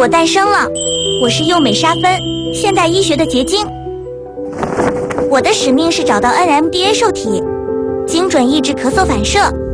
我诞生了，我是幼美沙芬，现代医学的结晶。我的使命是找到 NMDA 受体，精准抑制咳嗽反射，